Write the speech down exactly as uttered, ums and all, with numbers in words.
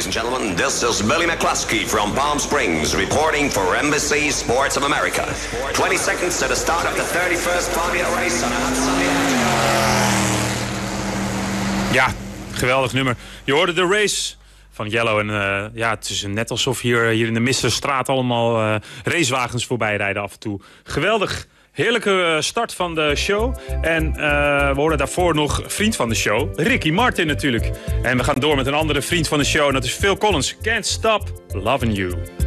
and gentlemen. This is Billy McCluskey from Palm Springs reporting for Embassy Sports of America. twenty seconds to the start of the thirty-first Formula race on a hot Sunday afternoon. Ja, geweldig nummer. Je hoorde de race van Yellow. En uh, ja, het is net alsof hier, hier in de Misterstraat allemaal uh, racewagens voorbij rijden af en toe. Geweldig. Heerlijke start van de show. En uh, we horen daarvoor nog vriend van de show, Ricky Martin natuurlijk. En we gaan door met een andere vriend van de show. En dat is Phil Collins. Can't Stop Loving You.